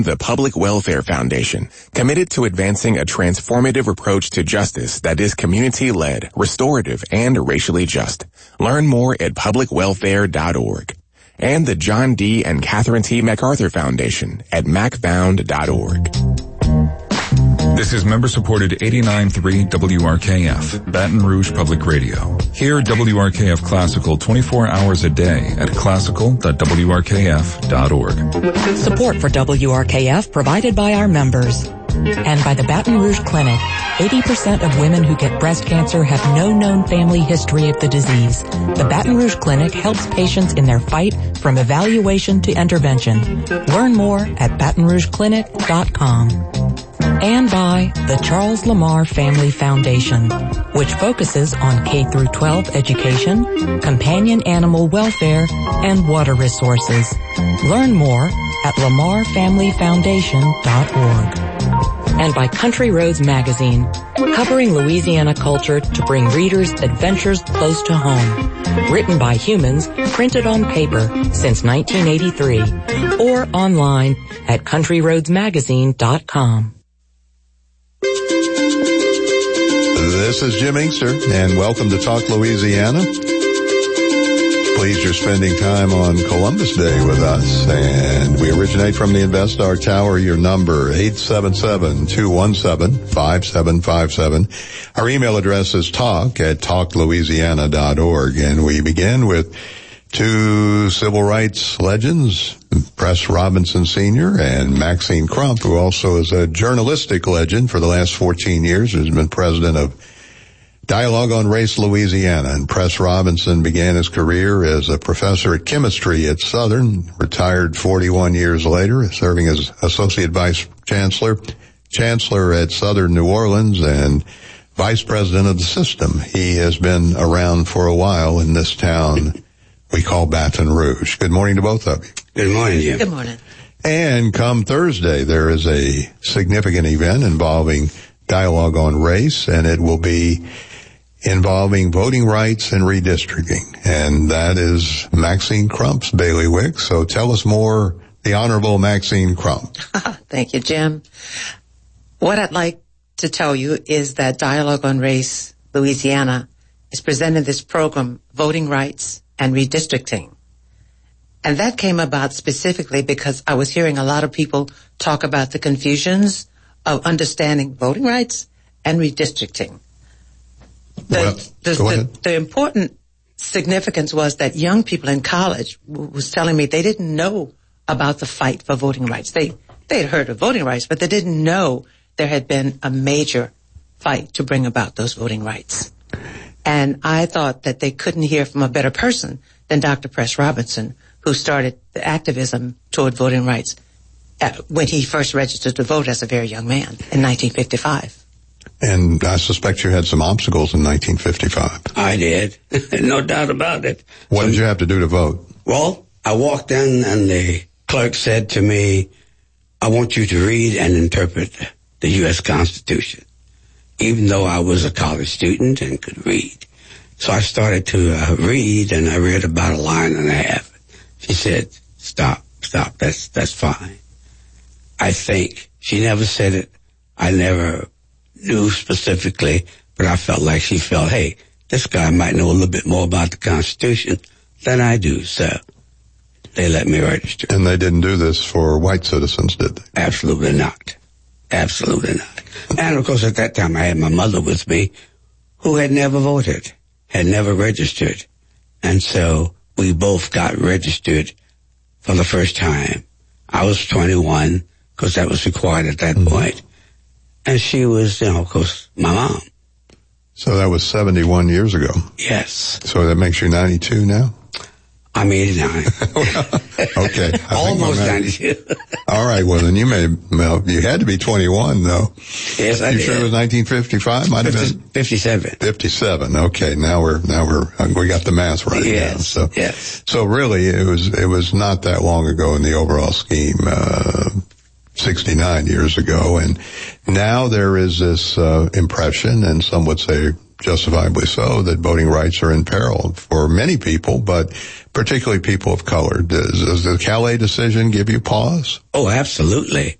The Public Welfare Foundation, committed to advancing a transformative approach to justice that is community-led, restorative, and racially just. Learn more at publicwelfare.org. And the John D. and Catherine T. MacArthur Foundation at macfound.org. This is member-supported 89.3 WRKF, Baton Rouge Public Radio. Hear WRKF Classical 24 hours a day at classical.wrkf.org. Support for WRKF provided by our members and by the Baton Rouge Clinic. 80% of women who get breast cancer have no known family history of the disease. The Baton Rouge Clinic helps patients in their fight from evaluation to intervention. Learn more at BatonRougeClinic.com. And by the Charles Lamar Family Foundation, which focuses on K-12 education, companion animal welfare, and water resources. Learn more at lamarfamilyfoundation.org. And by Country Roads Magazine, covering Louisiana culture to bring readers adventures close to home. Written by humans, printed on paper since 1983, or online at countryroadsmagazine.com. This is Jim Inkster, and welcome to Talk Louisiana. Pleased you're spending time on Columbus Day with us, and we originate from the InvestStar Tower. Your number, 877-217-5757. Our email address is talk@talklouisiana.org, and we begin with two civil rights legends, Press Robinson Sr. and Maxine Crump, who also is a journalistic legend for the last 14 years, who's been president of Dialogue on Race Louisiana. And Press Robinson began his career as a professor of chemistry at Southern, retired 41 years later, serving as associate vice chancellor at Southern New Orleans, and vice president of the system. He has been around for a while in this town we call Baton Rouge. Good morning to both of you. Good morning, Jim. Good morning. And come Thursday, there is a significant event involving Dialogue on Race, and it will be involving voting rights and redistricting. And that is Maxine Crump's bailiwick. So tell us more, the Honorable Maxine Crump. Thank you, Jim. What I'd like to tell you is that Dialogue on Race Louisiana is presenting this program, Voting Rights and Redistricting. And that came about specifically because I was hearing a lot of people talk about the confusions of understanding voting rights and redistricting. The important significance was that young people in college was telling me they didn't know about the fight for voting rights. They had heard of voting rights, but they didn't know there had been a major fight to bring about those voting rights. And I thought that they couldn't hear from a better person than Dr. Press Robinson, who started the activism toward voting rights when he first registered to vote as a very young man in 1955. And I suspect you had some obstacles in 1955. I did. No doubt about it. What did you have to do to vote? Well, I walked in and the clerk said to me, I want you to read and interpret the U.S. Constitution, even though I was a college student and could read. So I started to read, and I read about a line and a half. She said, stop, that's fine. I think. She never said it. I never knew specifically, but I felt like she felt, hey, this guy might know a little bit more about the Constitution than I do, so they let me register. And they didn't do this for white citizens, did they? Absolutely not. Absolutely not. And, of course, at that time, I had my mother with me, who had never voted, had never registered. And so we both got registered for the first time. I was 21, because that was required at that point. And she was, of course, my mom. So that was 71 years ago. Yes. So that makes you 92 now? I'm 89. Okay. Almost 92. All right. Well, then you had to be 21, though. Yes, I did. You sure it was 1955? Might have been 57. 57. Okay. Now we got the math right. Yes. Now. So, yes. So really, it was not that long ago in the overall scheme, 69 years ago. And now there is this, impression, and some would say justifiably so, that voting rights are in peril for many people, but particularly people of color. Does the Calais decision give you pause? Oh, absolutely.